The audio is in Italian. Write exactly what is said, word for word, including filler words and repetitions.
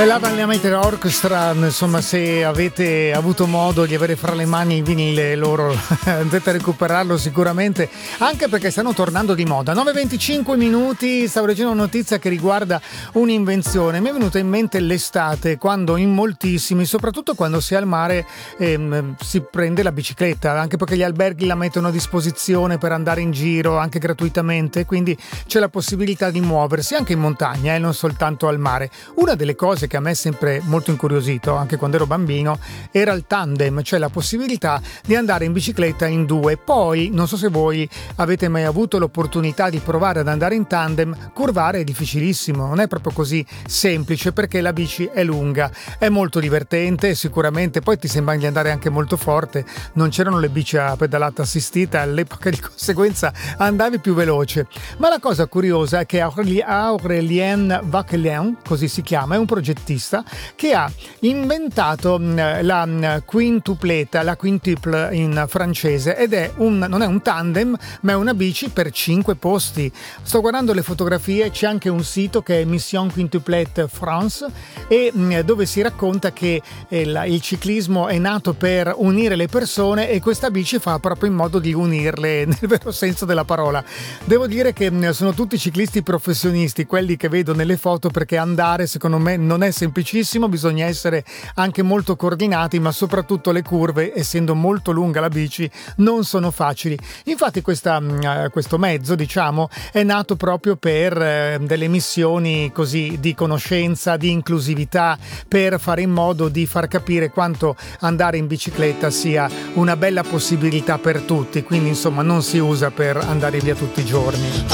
E la Balneamator Orchestra, insomma, se avete avuto modo di avere fra le mani il vinile loro andrete a recuperarlo sicuramente, anche perché stanno tornando di moda. nove e venticinque minuti, stavo leggendo una notizia che riguarda un'invenzione. Mi è venuta in mente l'estate, quando in moltissimi, soprattutto quando si è al mare, ehm, si prende la bicicletta, anche perché gli alberghi la mettono a disposizione per andare in giro anche gratuitamente, quindi c'è la possibilità di muoversi anche in montagna e eh, non soltanto al mare. Una delle cose che a me è sempre molto incuriosito, anche quando ero bambino, era il tandem, cioè la possibilità di andare in bicicletta in due. Poi, non so se voi avete mai avuto l'opportunità di provare ad andare in tandem, curvare è difficilissimo, non è proprio così semplice perché la bici è lunga, è molto divertente sicuramente, poi ti sembra di andare anche molto forte, non c'erano le bici a pedalata assistita all'epoca, di conseguenza andavi più veloce. Ma la cosa curiosa è che Aurélien Vauquelin, così si chiama, è un progettista che ha inventato la quintupleta, la quintuple in francese, ed è un, non è un tandem ma è una bici per cinque posti. Sto guardando le fotografie, c'è anche un sito che è Mission Quintuplette France, e dove si racconta che il, il ciclismo è nato per unire le persone e questa bici fa proprio in modo di unirle nel vero senso della parola. Devo dire che sono tutti ciclisti professionisti quelli che vedo nelle foto, perché andare secondo me non è semplicissimo, bisogna essere anche molto coordinati, ma soprattutto le curve, essendo molto lunga la bici, non sono facili. Infatti questa, questo mezzo, diciamo, è nato proprio per eh, delle missioni così di conoscenza, di inclusività, per fare in modo di far capire quanto andare in bicicletta sia una bella possibilità per tutti, quindi insomma non si usa per andare via tutti i giorni.